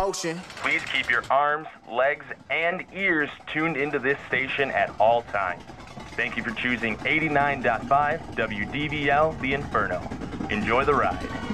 motion. Please keep your arms, legs, and ears tuned into this station at all times. Thank you for choosing 89.5 WDVL The Inferno. Enjoy the ride.